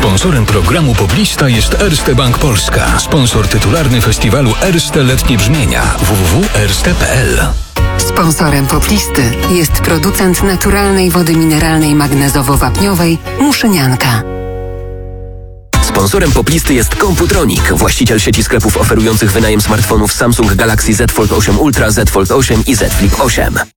Sponsorem programu Poplista jest Erste Bank Polska. Sponsor tytularny festiwalu Erste Letnie Brzmienia www.erste.pl. Sponsorem Poplisty jest producent naturalnej wody mineralnej magnezowo-wapniowej Muszynianka. Sponsorem Poplisty jest Computronic, właściciel sieci sklepów oferujących wynajem smartfonów Samsung Galaxy Z Fold 8 Ultra, Z Fold 8 i Z Flip 8.